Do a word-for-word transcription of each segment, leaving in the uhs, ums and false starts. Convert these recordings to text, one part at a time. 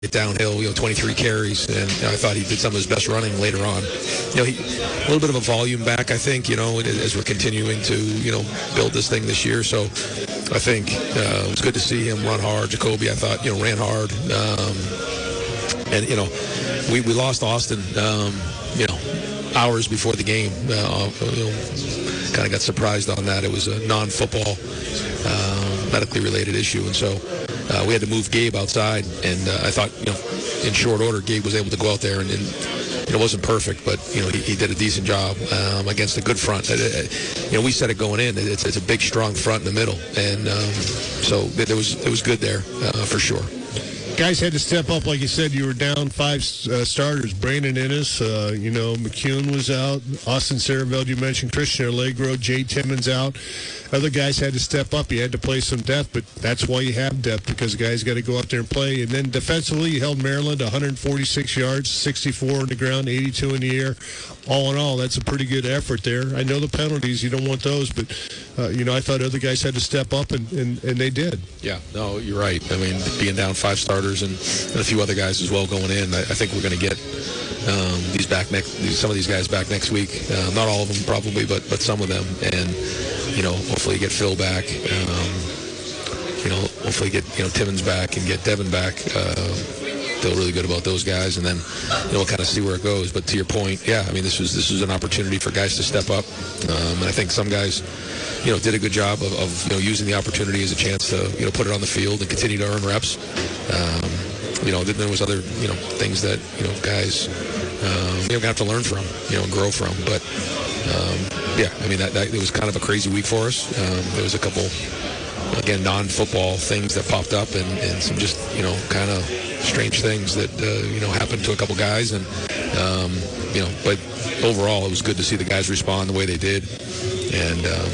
Get downhill, you know, twenty-three carries, and I thought he did some of his best running later on. You know, he, a little bit of a volume back, I think, you know, as we're continuing to, you know, build this thing this year. So I think uh, it was good to see him run hard. Jacoby, I thought, you know, ran hard. Um, and, you know, we, we lost Austin, um, you know, hours before the game. Uh, you know, kind of got surprised on that. It was a non-football, uh, medically related issue, and so uh, we had to move Gabe outside. And uh, I thought, you know, in short order, Gabe was able to go out there, and, and you know, it wasn't perfect, but you know, he, he did a decent job um, against a good front. Uh, you know, we said it going in. It's, it's a big, strong front in the middle, and um, so it was it was good there uh, for sure. Guys had to step up, like you said. You were down five uh, starters. Brandon Innes, uh, you know, McCune was out. Austin Sareveld, you mentioned. Christian Allegro, Jay Timmons out. Other guys had to step up. You had to play some depth, but that's why you have depth, because guys got to go out there and play. And then defensively, you held Maryland to one hundred forty-six yards, sixty-four on the ground, eighty-two in the air. All in all, that's a pretty good effort there. I know the penalties, you don't want those, but, uh, you know, I thought other guys had to step up, and, and, and they did. Yeah, no, you're right. I mean, being down five starters and, and a few other guys as well going in, I, I think we're going to get um, these back next, some of these guys back next week. Uh, not all of them probably, but but some of them. And, you know, hopefully get Phil back. Um, you know, hopefully get, you know, Timmons back and get Devin back. Uh, feel really good about those guys, and then, you know, we'll kind of see where it goes. But to your point, yeah, I mean, this was this was an opportunity for guys to step up, um, and I think some guys, you know, did a good job of, of you know, using the opportunity as a chance to, you know, put it on the field and continue to earn reps. Um, you know, then there was other, you know, things that, you know, guys, um, you know, have to learn from, you know, and grow from. But um, yeah, I mean, that, that it was kind of a crazy week for us. Um, there was a couple, again, non-football things that popped up, and, and some just, you know, kind of strange things that, uh, you know, happened to a couple guys. And, um, you know, but overall, it was good to see the guys respond the way they did. And, um,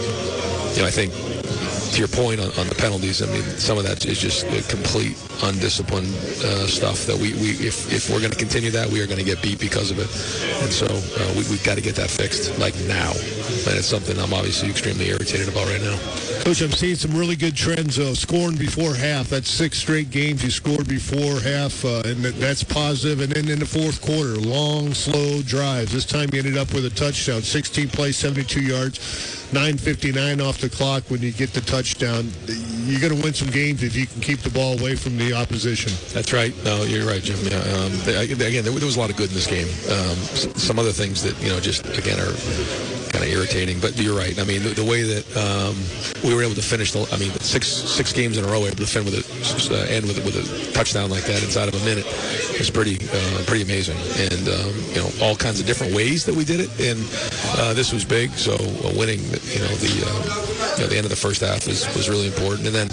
you know, I think, to your point on, on the penalties, I mean, some of that is just complete undisciplined uh, stuff that we, we if, if we're going to continue that, we are going to get beat because of it. And so uh, we, we've got to get that fixed, like, now. And it's something I'm obviously extremely irritated about right now. Coach, I'm seeing some really good trends, though. Scoring before half. That's six straight games you scored before half, uh, and that, that's positive. And then in the fourth quarter, long, slow drives. This time you ended up with a touchdown. sixteen plays, seventy-two yards, nine fifty-nine off the clock when you get the touchdown. You're going to win some games if you can keep the ball away from the opposition. That's right. No, you're right, Jim. Yeah, um, again, there was a lot of good in this game. Um, some other things that, you know, just, again, are kind of irritating, but you're right. I mean, the, the way that um, we were able to finish the, I mean, six six games in a row, able to finish with a, uh, end with a, with a touchdown like that inside of a minute is pretty uh, pretty amazing. And um, you know, all kinds of different ways that we did it, and uh, this was big. So uh, winning, you know, the uh, you know, the end of the first half was was really important. And then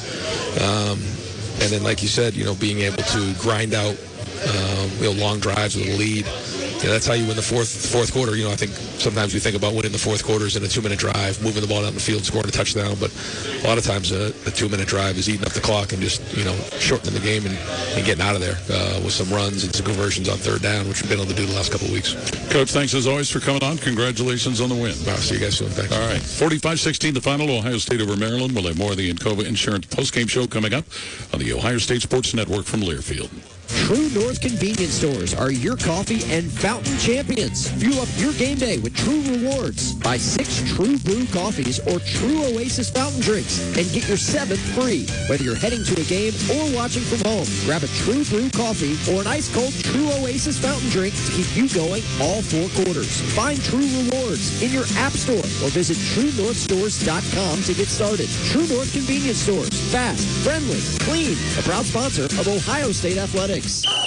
um, and then, like you said, you know, being able to grind out um, you know, long drives with a lead. Yeah, that's how you win the fourth fourth quarter. You know, I think sometimes we think about winning the fourth quarters in a two-minute drive, moving the ball down the field, scoring a touchdown. But a lot of times a, a two-minute drive is eating up the clock and just, you know, shortening the game and, and getting out of there uh, with some runs and some conversions on third down, which we've been able to do the last couple of weeks. Coach, thanks as always for coming on. Congratulations on the win. I'll see you guys soon. Thanks. All right. forty-five sixteen, the final. Ohio State over Maryland. We'll have more of the Encova Insurance postgame show coming up on the Ohio State Sports Network from Learfield. True North Convenience Stores are your coffee and fountain champions. Fuel up your game day with True Rewards. Buy six True Brew coffees or True Oasis fountain drinks and get your seventh free. Whether you're heading to a game or watching from home, grab a True Brew coffee or an ice-cold True Oasis fountain drink to keep you going all four quarters. Find True Rewards in your app store or visit true north stores dot com to get started. True North Convenience Stores. Fast, friendly, clean. A proud sponsor of Ohio State Athletics.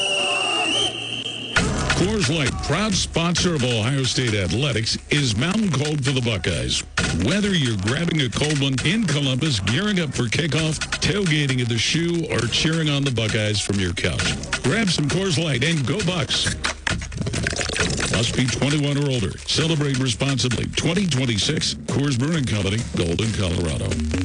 Coors Light, proud sponsor of Ohio State Athletics, is mountain cold for the Buckeyes. Whether you're grabbing a cold one in Columbus, gearing up for kickoff, tailgating at the Shoe, or cheering on the Buckeyes from your couch, grab some Coors Light and go Bucks. Must be twenty-one or older. Celebrate responsibly. twenty twenty-six, Coors Brewing Company, Golden, Colorado.